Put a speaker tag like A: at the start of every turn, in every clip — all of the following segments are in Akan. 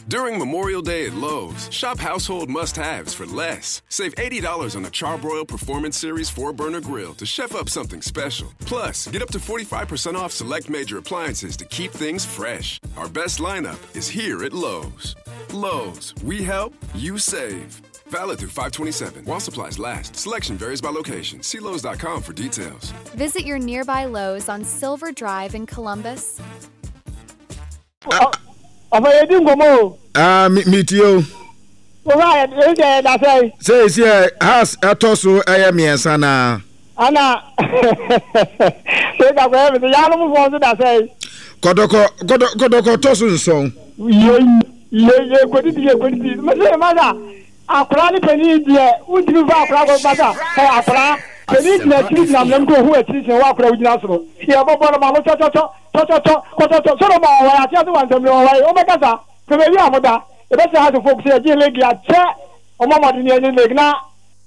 A: During Memorial Day at Lowe's, shop household must-haves for less. Save $80 on a Charbroil Performance Series 4-burner grill to chef up something special. Plus, get up to 45% off select major appliances to keep things fresh. Our best lineup is here at Lowe's. Lowe's, we help, you save. Valid through 5/27. While supplies last. Selection varies by location. See Lowe's.com for details.
B: Visit your nearby Lowe's on Silver Drive in Columbus.
C: Meet you.
D: Right, that's right.
C: Says, yeah, has a tosso, I am yes, Anna.
D: Anna, take up everything. I don't want to say.
C: Kodoko tosso song.
D: Yeah, good idea. Mother, a planning penny, dear, would you back Rago Mother? Penny, I'm going to teach you walk with Nassau. Yeah, but what about I just want to know why. Oh, my God, come here, mother. The best how to folks here, like a chat, or Mamma in the now.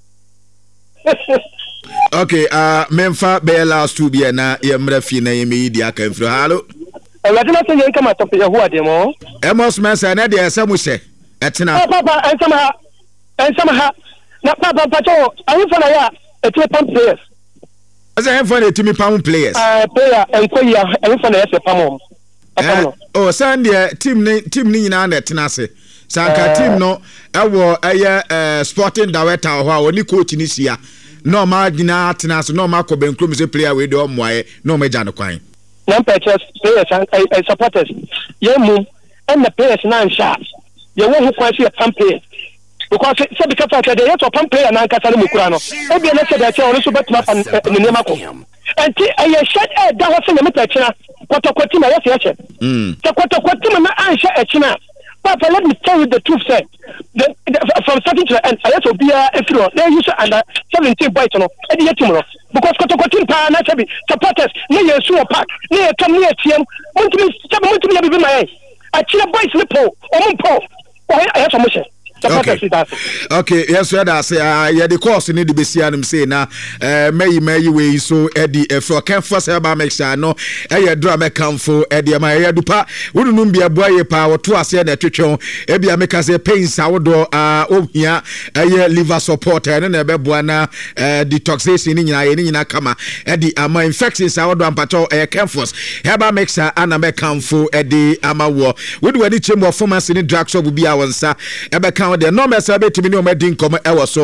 C: Okay, Memfa be last to be na Yamrafina media came through. Hello.
D: I don't know you come out of your word, Demo.
C: Amos Massa, Nadia, some say. Etina.
D: Papa, and somehow, not Papa Pacho, I'm for a 2 players.
C: As I have funny to me, pound players.
D: Player and Koya, and for a pamon.
C: Oh, Sandia, team Nina, Tenase. Sanka team no, I were a sporting director or only coach in this year. No margina, Tenas, no Marco Bencrum, a player with your way, no Majano Quine.
D: Non players and supporters. Yemu and the players 9 shots. You won't quite see a pump player. Because because they have to pump player and Casale Mucrano. Maybe an extra that you also bet up and Nemaco. And I said, that was in the Mitachina. What a quatima, yes, the quatima, I share a china. Papa, let me tell you the truth, sir. From starting to the end, I have to be a floor. They use under 17 bites on any tomorrow. Because Cotocotin Paranachabi, supporters, near Sewer Park, near come near TM, want to be my I chill a boy's lip or Mumpo. I have some mission.
C: Okay, yes, I say, yeah, the course need to be seen. Say now, may way so Eddie for can first ever make sure no, drama come for Eddie, my dupa, wouldn't be a boy power to us here at Chichon, Ebia make us a pain sourdough, here, a liver support, and a bebuana, detoxation in a kama, Eddie, my infection sourdough and patrol a campus, Heba makes her Anna come for Eddie Amawo. Would we need more formers in the drug shop will be our answer, Ebeka. The number sabe to me no medin come ewo so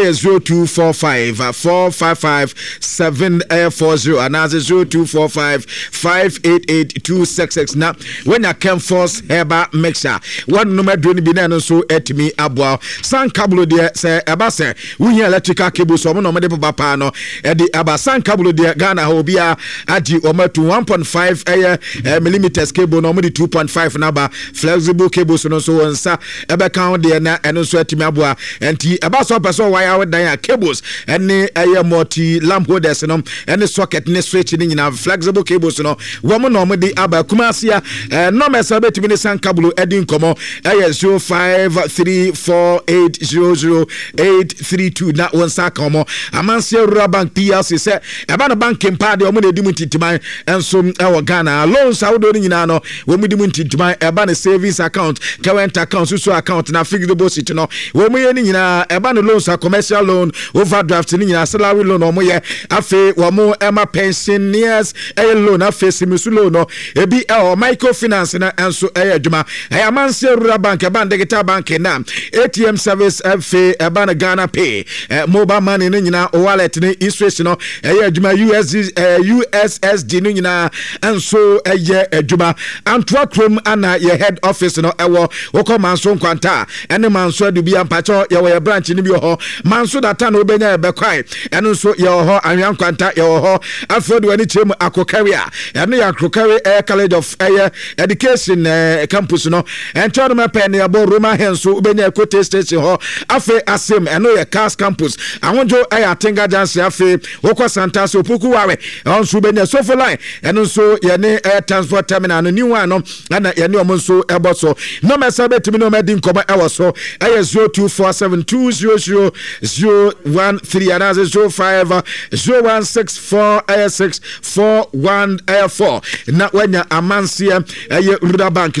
C: 0245 455 740 and as 0245 588 266 na when you can force heba mixture one number do ni bi na so etimi aboa san cable de say eba say we electrical cable so mo no me de papa no e de aba san cable de Ghana ho bia agi o matu 1.5 millimeters cable no mo de 2.5 na ba flexible cable so no so onsa ebe kan de and so etimi aboa enti eba so person wire with dan cables ene multi lamp holders no ene socket ne switch ni nyina flexible cables no wo mo no mo de aba kumasia no mesa betimi ne san cable edin komo 0534800832 na won sa komo Amansia Rural Bank PLC say eba no bank empade o mo de dimu titiman enso e Ghana loans awodo ni nyina no wo mo dimu titiman eba ne savings account current account so account na fixed deposit no we mo ye ni nyina eba no loans commercial loan overdraft ni nyina salary loan o mo ye afi wo mo ema pensioners loan afi simisu loan no ebi microfinance na enso adwuma Amansia Rural Bank eba digital bank na ATM service afi eba na Ghana Pay mobile money ni nyina wallet ni instruction no adwuma USSD ni nyina enso adwuma Antwa Chrome ana ye head office no ewo woko manso nkwanta ene manso de bia mpacho ye wo branch ni bi ho manso data no obenya be kwai ene nso ye ho anwan nkwanta ye ho afro de wani chemu akokaria ene ya akokaria college of education campus no ento no pen ya bo Roma henso obenya Kote station ho afi asem ene ye Cars campus awonjo atenga janse afi woko Santa so poku wawe onso obenya Sofo line ene nso ye ne transport terminal no new one no na ye ne omonso eboso no mesa betimi no medin komo ewoso 0247200013 and 0501646414 na wanya Amansia Rural Bank